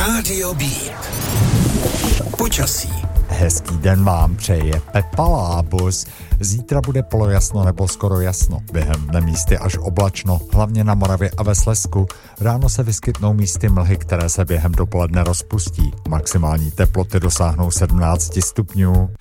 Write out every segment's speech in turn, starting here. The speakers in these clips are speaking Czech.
Rádio Beat. Počasí. Hezký den vám přeje Pepa Lábus. Zítra bude polojasno nebo skoro jasno. Během dne místy až oblačno, hlavně na Moravě a ve Slezsku. Ráno se vyskytnou místy mlhy, které se během dopoledne rozpustí. Maximální teploty dosáhnou 17 stupňů.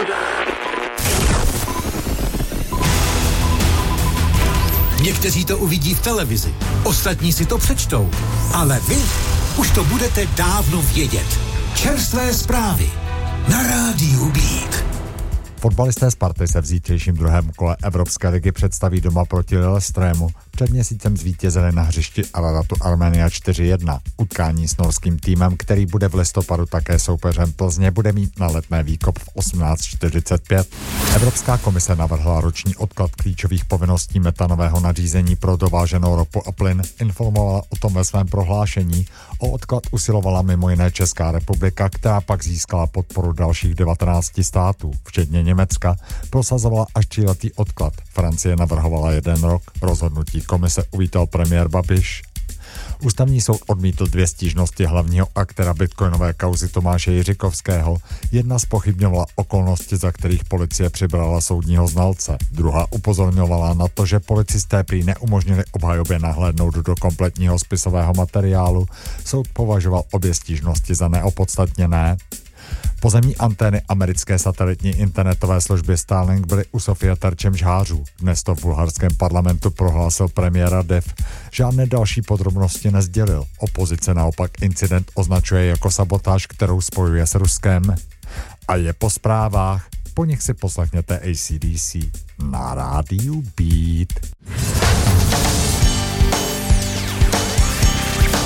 Někteří to uvidí v televizi, ostatní si to přečtou, ale vy už to budete dávno vědět. Čerstvé zprávy na Rádiu Beat. Fotbalisté Sparty se v zítřejším druhém kole Evropské ligy představí doma proti Lillestrému. Před měsícem zvítězili na hřišti Araratu Armenia 4-1. Utkání s norským týmem, který bude v listopadu také soupeřem Plzně, bude mít na Letné výkop v 18:45. Evropská komise navrhla roční odklad klíčových povinností metanového nařízení pro dováženou ropu a plyn. Informovala o tom ve svém prohlášení. O odklad usilovala mimo jiné Česká republika, která pak získala podporu dalších 19 států, včetně Německa. Prosazovala až 3letý odklad. Francie navrhovala 1 rok. Rozhodnutí komise uvítal premiér Babiš. Ústavní soud odmítl 2 stížnosti hlavního aktéra bitcoinové kauzy Tomáše Jiřikovského. Jedna zpochybňovala okolnosti, za kterých policie přibrala soudního znalce. Druhá upozorňovala na to, že policisté prý neumožnili obhajobě nahlédnout do kompletního spisového materiálu. Soud považoval obě stížnosti za neopodstatněné. Pozemní antény americké satelitní internetové služby Starlink byly u Sofie terčem žhářů. Dnes to v bulharském parlamentu prohlásil premiér Radev. Žádné další podrobnosti nesdělil. Opozice naopak incident označuje jako sabotáž, kterou spojuje s Ruskem. A je po zprávách. Po nich si poslechněte AC/DC na Rádiu Beat.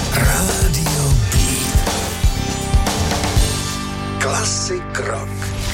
Rádio Beat. Classic rock.